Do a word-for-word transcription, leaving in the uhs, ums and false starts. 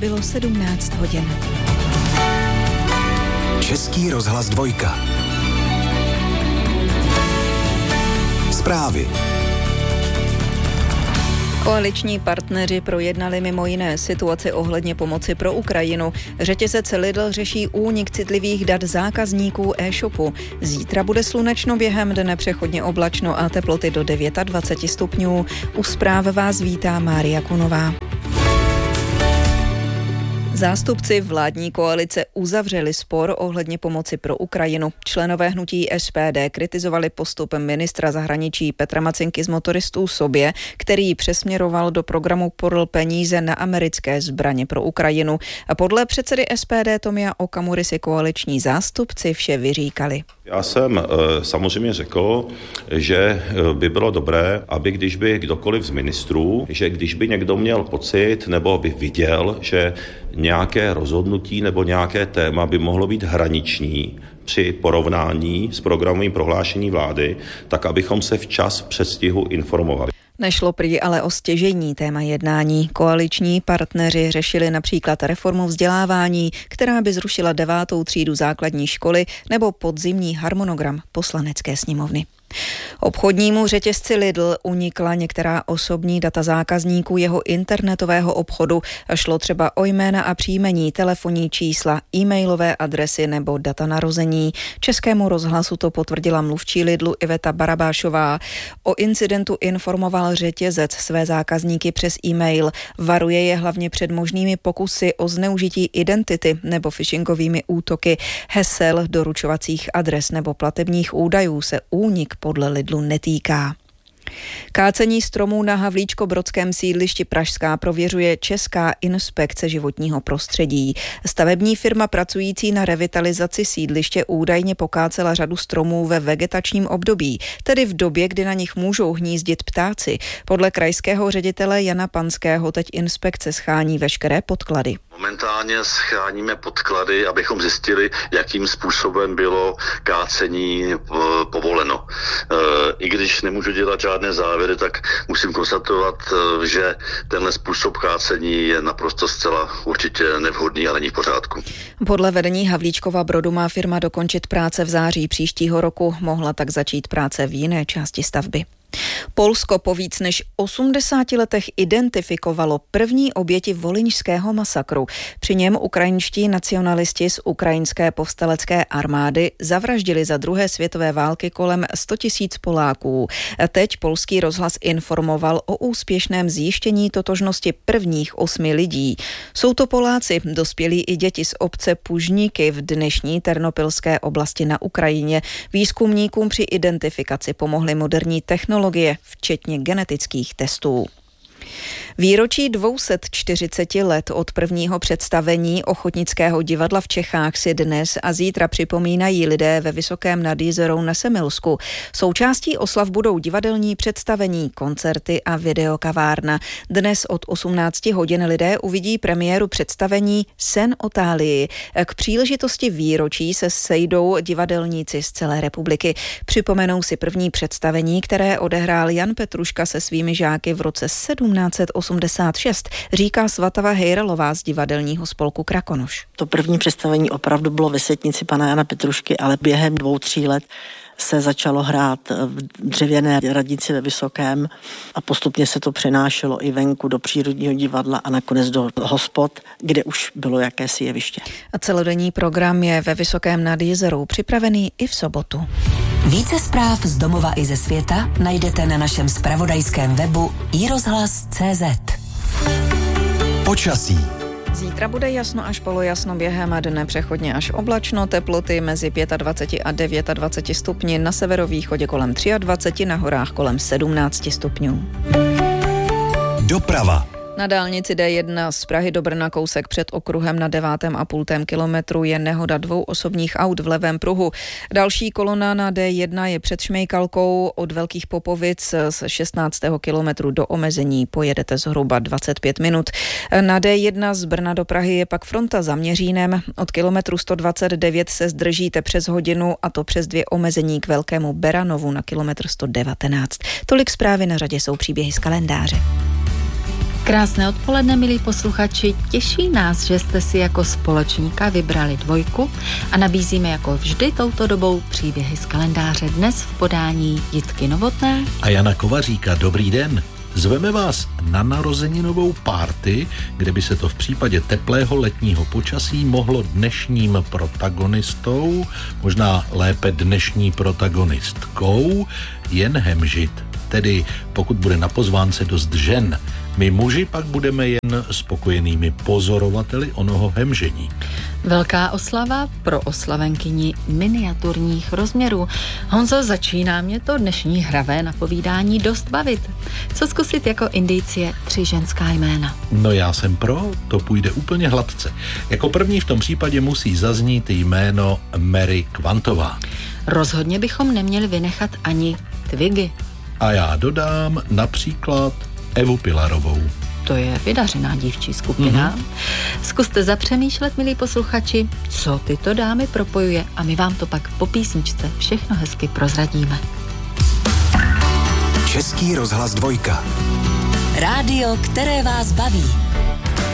bylo sedmnáct hodin. Český rozhlas dvojka. Zprávy. Koaliční partneři projednali mimo jiné situaci ohledně pomoci pro Ukrajinu. Řetězec Lidl řeší únik citlivých dat zákazníků e-shopu. Zítra bude slunečno, během dne přechodně oblačno a teploty do dvacet devět stupňů. U zpráv vás vítá Mária Kunová. Zástupci vládní koalice uzavřeli spor ohledně pomoci pro Ukrajinu. Členové hnutí S P D kritizovali postup ministra zahraničí Petra Macinky z motoristů sobě, který přesměroval do programu P O R L peníze na americké zbraně pro Ukrajinu. A podle předsedy S P D Tomia Okamury si koaliční zástupci vše vyříkali. Já jsem samozřejmě řekl, že by bylo dobré, aby když by kdokoliv z ministrů, že když by někdo měl pocit nebo by viděl, že nějaké rozhodnutí nebo nějaké téma by mohlo být hraniční při porovnání s programovým prohlášení vlády, tak abychom se včas v předstihu informovali. Nešlo prý ale o stěžejní téma jednání. Koaliční partneři řešili například reformu vzdělávání, která by zrušila devátou třídu základní školy, nebo podzimní harmonogram Poslanecké sněmovny. Obchodnímu řetězci Lidl unikla některá osobní data zákazníků jeho internetového obchodu. Šlo třeba o jména a příjmení, telefonní čísla, e-mailové adresy nebo data narození. Českému rozhlasu to potvrdila mluvčí Lidlu Iveta Barabášová. O incidentu informoval řetězec své zákazníky přes e-mail. Varuje je hlavně před možnými pokusy o zneužití identity nebo phishingovými útoky. Hesel, doručovacích adres nebo platebních údajů se únik podle Lidlu netýká. Kácení stromů na havlíčkobrodském sídlišti Pražská prověřuje Česká inspekce životního prostředí. Stavební firma pracující na revitalizaci sídliště údajně pokácela řadu stromů ve vegetačním období, tedy v době, kdy na nich můžou hnízdit ptáci. Podle krajského ředitele Jana Panského teď inspekce schání veškeré podklady. Momentálně scháníme podklady, abychom zjistili, jakým způsobem bylo kácení povoleno. I když nemůžu dělat žádné závěry, tak musím konstatovat, že tenhle způsob kácení je naprosto zcela určitě nevhodný a není v pořádku. Podle vedení Havlíčkova Brodu má firma dokončit práce v září příštího roku, mohla tak začít práce v jiné části stavby. Polsko po víc než osmdesáti letech identifikovalo první oběti volyňského masakru. Při něm ukrajinští nacionalisti z ukrajinské povstalecké armády zavraždili za druhé světové války kolem sto tisíc Poláků. Teď polský rozhlas informoval o úspěšném zjištění totožnosti prvních osmi lidí. Jsou to Poláci, dospělí i děti z obce Pužníky v dnešní Ternopilské oblasti na Ukrajině. Výzkumníkům při identifikaci pomohly moderní technologie, včetně genetických testů. Výročí dvě stě čtyřicet let od prvního představení Ochotnického divadla v Čechách si dnes a zítra připomínají lidé ve Vysokém nad Jizerou na Semilsku. Součástí oslav budou divadelní představení, koncerty a videokavárna. Dnes od osmnácti hodin lidé uvidí premiéru představení Sen o Tálii. K příležitosti výročí se sejdou divadelníci z celé republiky. Připomenou si první představení, které odehrál Jan Petruška se svými žáky v roce sedmnáct osmdesát šest, říká Svatava Hejralová z divadelního spolku Krakonoš. To první představení opravdu bylo ve Světnici pana Jana Petrušky, ale během dvou, tří let se začalo hrát v dřevěné radnici ve Vysokém a postupně se to přenášelo i venku do přírodního divadla a nakonec do hospod, kde už bylo jakési jeviště. A celodenní program je ve Vysokém nad Jizerou připravený i v sobotu. Více zpráv z domova i ze světa najdete na našem zpravodajském webu i rozhlas tečka cé zet. Počasí. Zítra bude jasno až polojasno, během dne přechodně až oblačno, teploty mezi dvacet pět a dvacet devět stupni, na severovýchodě kolem dvacet tři, na horách kolem sedmnáct stupňů. Doprava. Na dálnici D jedna z Prahy do Brna kousek před okruhem na devátém a půltém kilometru je nehoda dvou osobních aut v levém pruhu. Další kolona na D jedna je před Šmejkalkou od Velkých Popovic z šestnáctého kilometru do omezení pojedete zhruba dvacet pět minut. Na D jedna z Brna do Prahy je pak fronta za Měřínem. Od kilometru sto dvacet devět se zdržíte přes hodinu a to přes dvě omezení k Velkému Beranovu na kilometr sto devatenáct. Tolik zprávy, na řadě jsou příběhy z kalendáře. Krásné odpoledne, milí posluchači. Těší nás, že jste si jako společníka vybrali dvojku a nabízíme jako vždy touto dobou příběhy z kalendáře. Dnes v podání Jitky Novotné a Jana Kovaříka. Dobrý den. Zveme vás na narozeninovou párty, kde by se to v případě teplého letního počasí mohlo dnešním protagonistou, možná lépe dnešní protagonistkou, jen hemžit. Tedy pokud bude na pozvánce dost žen, my muži pak budeme jen spokojenými pozorovateli onoho hemžení. Velká oslava pro oslavenkyni miniaturních rozměrů. Honzo, začíná mě to dnešní hravé napovídání dost bavit. Co zkusit jako indicie tři ženská jména? No já jsem pro, to půjde úplně hladce. Jako první v tom případě musí zaznít jméno Mary Kvantová. Rozhodně bychom neměli vynechat ani Twiggy. A já dodám například Evu Pilarovou. To je vydařená dívčí skupina. Mm-hmm. Zkuste zapřemýšlet, milí posluchači, co tyto dámy propojuje a my vám to pak po písničce všechno hezky prozradíme. Český rozhlas dvojka. Rádio, které vás baví.